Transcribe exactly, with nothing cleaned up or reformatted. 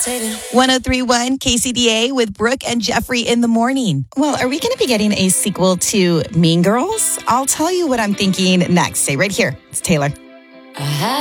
one oh three point one K C D A with Brooke and Jeffrey in the morning. Well, are we going to be getting a sequel to Mean Girls? I'll tell you what I'm thinking next. Stay right here. It's Taylor. I